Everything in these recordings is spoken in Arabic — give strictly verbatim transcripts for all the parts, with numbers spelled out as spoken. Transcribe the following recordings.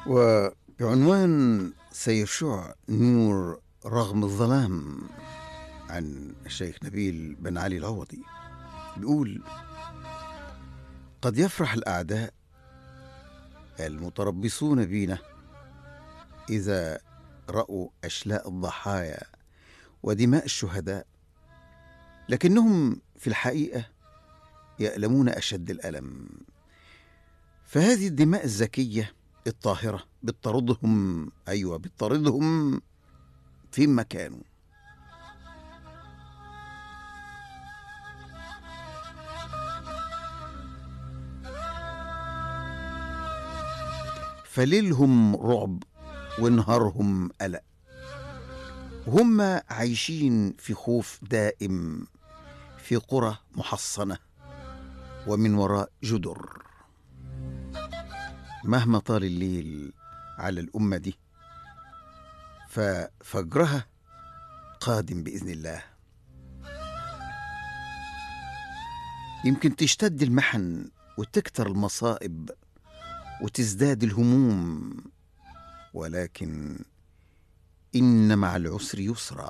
وبعنوان سيشع نور رغم الظلام عن الشيخ نبيل بن علي العوضي، بيقول: قد يفرح الأعداء المتربصون بينا إذا رأوا أشلاء الضحايا ودماء الشهداء، لكنهم في الحقيقة يألمون أشد الألم. فهذه الدماء الزكية الطاهرة بتطردهم، أيوة بتطردهم فيما كانوا. فليلهم رعب ونهارهم قلق، هم عايشين في خوف دائم في قرى محصنة ومن وراء جدر. مهما طال الليل على الأمة دي ففجرها قادم بإذن الله. يمكن تشتد المحن وتكتر المصائب وتزداد الهموم، ولكن إن مع العسر يسرا،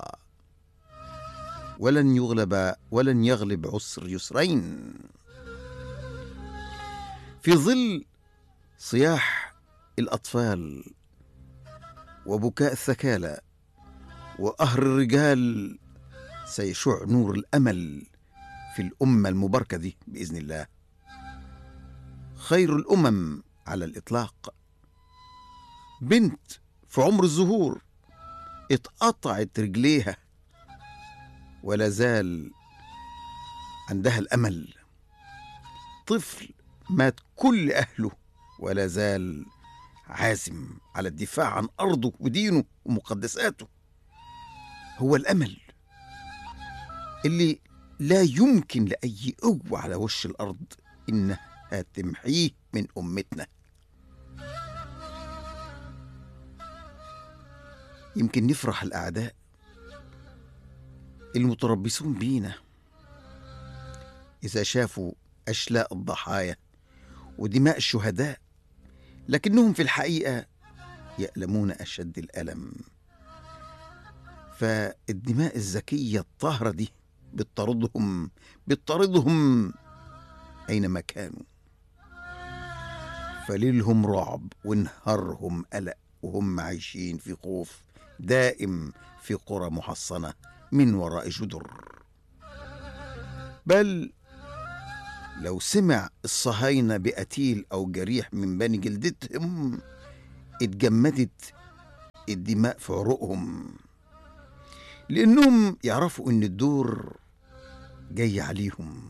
ولن يغلب ولن يغلب عسر يسرين. في ظل صياح الأطفال وبكاء الثكالى وقهر الرجال سيشع نور الأمل في الأمة المباركة دي بإذن الله، خير الأمم على الإطلاق. بنت في عمر الزهور اتقطعت رجليها ولا زال عندها الأمل. طفل مات كل أهله ولا زال عازم على الدفاع عن أرضه ودينه ومقدساته. هو الأمل اللي لا يمكن لأي قوة على وش الأرض إنها تمحيه من أمتنا. يمكن نفرح الأعداء المتربصون بينا إذا شافوا أشلاء الضحايا ودماء الشهداء، لكنهم في الحقيقة يألمون أشد الألم. فالدماء الزكية الطاهرة دي بتطردهم بتطردهم أينما كانوا. فليلهم رعب ونهارهم قلق، وهم عايشين في خوف دائم في قرى محصنة من وراء جدر. بل لو سمع الصهاينة بقتيل أو جريح من بني جلدتهم اتجمدت الدماء في عروقهم، لأنهم يعرفوا إن الدور جاي عليهم.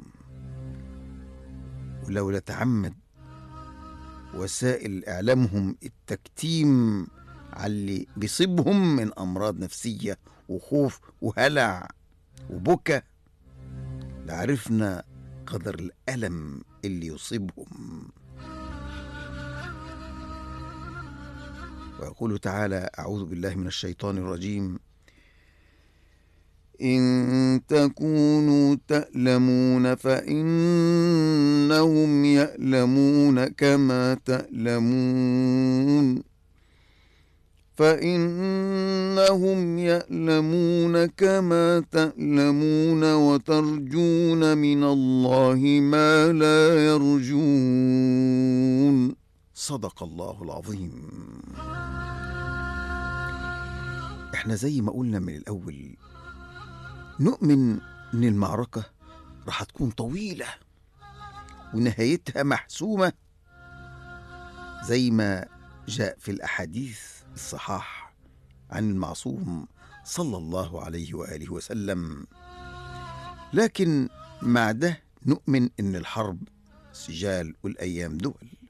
ولولا تعمد وسائل إعلامهم التكتيم على اللي بيصيبهم من أمراض نفسية وخوف وهلع وبكى، لعرفنا قدر الألم اللي يصيبهم. ويقول تعالى: أعوذ بالله من الشيطان الرجيم: إن تكونوا تألمون فإنهم يألمون كما تألمون فإنهم يألمون كما تألمون وترجون من الله ما لا يرجون. صدق الله العظيم. احنا زي ما قلنا من الأول نؤمن إن المعركة راح تكون طويلة ونهايتها محسومة زي ما جاء في الأحاديث الصحاح عن المعصوم صلى الله عليه وآله وسلم. لكن مع ده نؤمن إن الحرب سجال والأيام دول.